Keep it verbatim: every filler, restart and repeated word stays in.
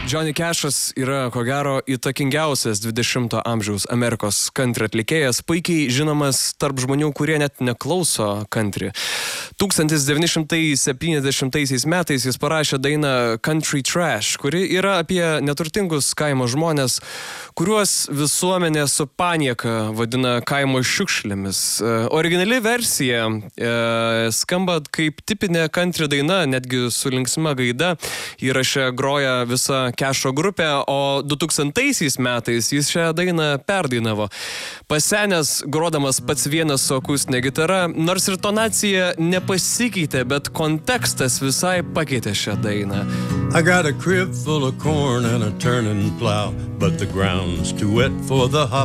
Johnny Cashas yra, ko gero, įtakingiausias dvidešimto amžiaus Amerikos country atlikėjas, puikiai žinomas tarp žmonių, kurie net neklauso country. tūkstantis devyni šimtai septyniasdešimtaisiais metais jis parašė dainą Country Trash, kuri yra apie neturtingus kaimo žmonės, kuriuos visuomenė su panieka vadina kaimo šiukšlėmis. Originali versija e, skamba kaip tipinė country daina, netgi su linksma gaida. Įraše groja visa Cash'o grupė, o du tūkstantaisiais metais jis šią dainą perdainavo. Pasenęs, grodamas pats vienas su akustinė gitara, nors ir tonacija nepasikeitė, bet kontekstas visai pakeitė šią dainą. I got a crib full of corn and a turning plow, but the ground's too wet for the hop.